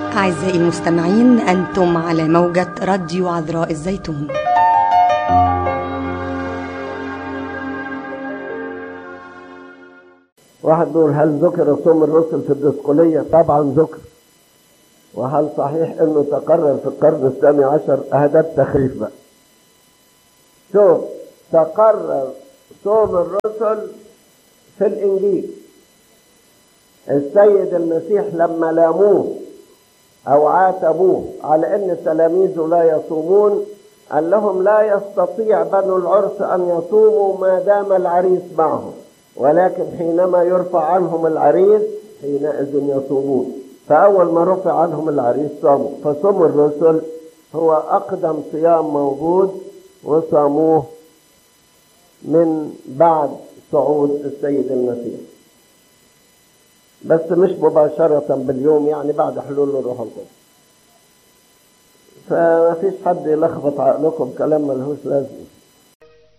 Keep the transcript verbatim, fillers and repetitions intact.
أعزائي المستمعين، أنتم على موجة راديو عذراء الزيتون. واحد بيقول: هل ذكر صوم الرسل في الدسقلية؟ طبعا ذكر. وهل صحيح انه تقرر في القرن الثاني عشر؟ هذا التخريف بقى. شوف، تقرر صوم الرسل في الانجيل. السيد المسيح لما لاموه او عاتبوه على ان تلاميذه لا يصومون، قال لهم: لا يستطيع بنو العرس ان يصوموا ما دام العريس معهم، ولكن حينما يرفع عنهم العريس حينئذ يصومون. فأول ما رفع عنهم العريس صاموا. فصوم الرسل هو أقدم صيام موجود، وصاموه من بعد صعود السيد المسيح، بس مش مباشرة باليوم، يعني بعد حلول الروح القدس. فما فيش حد يلخبط عقلكم كلام ملهوش لازمة.